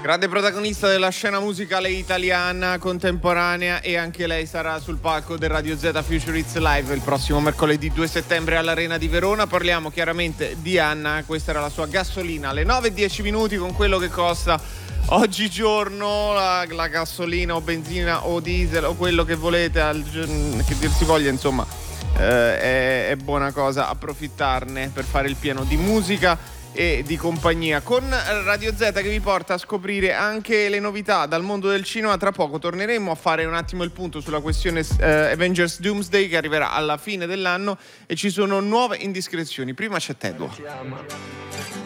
Grande protagonista della scena musicale italiana contemporanea, e anche lei sarà sul palco del Radio Z Future Hits Live il prossimo mercoledì 2 settembre all'Arena di Verona. Parliamo chiaramente di Anna, questa era la sua gasolina alle 9:10 con quello che costa oggigiorno la gasolina o benzina o diesel o quello che volete, che dir si voglia, insomma. È buona cosa approfittarne per fare il pieno di musica e di compagnia con Radio Z, che vi porta a scoprire anche le novità dal mondo del cinema. Tra poco torneremo a fare un attimo il punto sulla questione Avengers Doomsday, che arriverà alla fine dell'anno, e ci sono nuove indiscrezioni. Prima c'è Tedua.